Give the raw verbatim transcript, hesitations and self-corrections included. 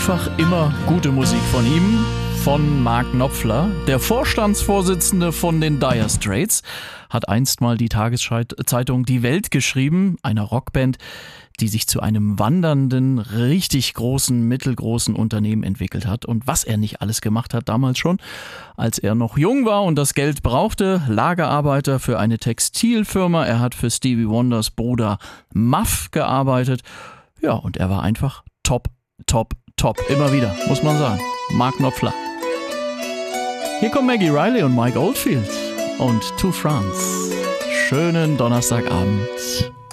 einfach immer gute Musik von ihm, von Mark Knopfler. Der Vorstandsvorsitzende von den Dire Straits hat einst mal die Tageszeitung Die Welt geschrieben, einer Rockband, die sich zu einem wandernden, richtig großen, mittelgroßen Unternehmen entwickelt hat. Und was er nicht alles gemacht hat damals schon, als er noch jung war und das Geld brauchte. Lagerarbeiter für eine Textilfirma. Er hat für Stevie Wonders Bruder Muff gearbeitet. Ja, und er war einfach top, top, top. Immer wieder, muss man sagen. Mark Knopfler. Hier kommen Maggie Riley und Mike Oldfield und To France. Schönen Donnerstagabend.